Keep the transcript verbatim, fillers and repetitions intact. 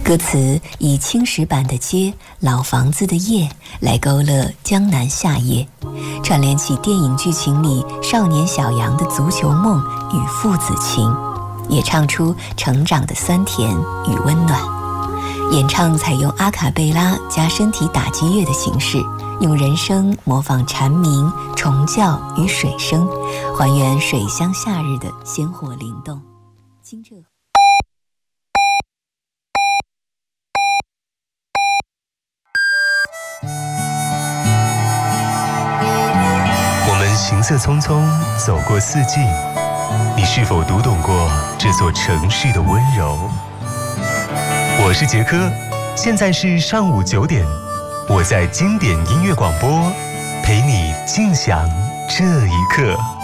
歌词以青石板的街、老房子的夜来勾勒江南夏夜，串联起电影剧情里少年小杨的足球梦与父子情，也唱出成长的酸甜与温暖。演唱采用阿卡贝拉加身体打击乐的形式，用人声模仿蝉鸣、虫叫与水声，还原水乡夏日的鲜活灵动。清澈行色匆匆，走过四季，你是否读懂过这座城市的温柔？我是杰科，现在是上午九点，我在经典音乐广播，陪你静享这一刻。